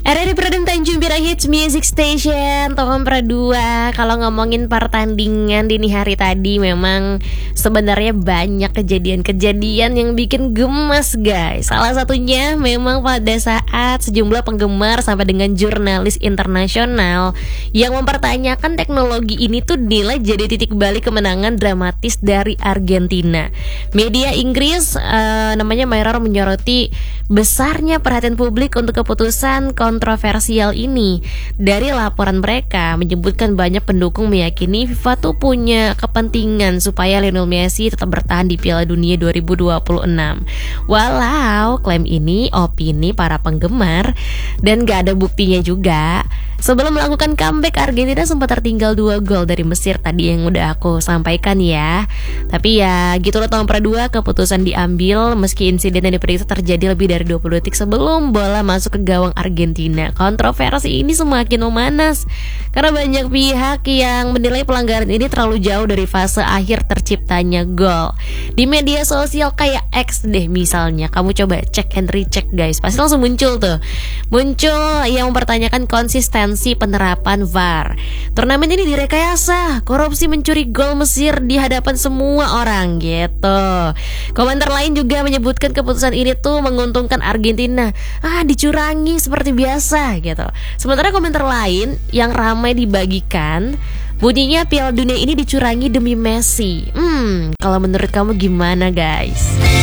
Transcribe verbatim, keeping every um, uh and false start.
R R I Pradem Tanjung Pinang Hits Music Station Tokom Pradua. Kalau ngomongin pertandingan dini hari tadi, memang sebenarnya banyak kejadian-kejadian yang bikin gemes guys. Salah satunya memang pada saat sejumlah penggemar sampai dengan jurnalis internasional yang mempertanyakan teknologi ini tuh nilai jadi titik balik kemenangan dramatis dari Argentina. Media Inggris uh, namanya Mirror menyoroti besarnya perhatian publik untuk keputusan kontroversial ini. Dari laporan mereka menyebutkan banyak pendukung meyakini FIFA tuh punya kepentingan supaya Lionel Messi tetap bertahan di Piala Dunia dua ribu dua puluh enam. Walau klaim ini opini para penggemar dan gak ada buktinya juga. Sebelum melakukan comeback, Argentina sempat tertinggal dua gol dari Mesir tadi yang udah aku sampaikan ya. Tapi ya gitu loh Tokom Pradua, keputusan diambil meski insiden yang diprediksi terjadi lebih dari dua puluh detik sebelum bola masuk ke gawang Argentina. Kontroversi ini semakin memanas karena banyak pihak yang menilai pelanggaran ini terlalu jauh dari fase akhir terciptanya gol. Di media sosial kayak X deh misalnya, kamu coba cek and recheck guys, pasti langsung muncul tuh Muncul yang mempertanyakan konsistensi penerapan V A R. Turnamen ini direkayasa, korupsi mencuri gol Mesir di hadapan semua orang gitu. Komentar lain juga menyebutkan keputusan ini tuh menguntungkan Argentina. Ah, dicurangi seperti biasa gitu. Sementara komentar lain yang ramai dibagikan bunyinya Piala Dunia ini dicurangi demi Messi. Hmm, kalau menurut kamu gimana guys?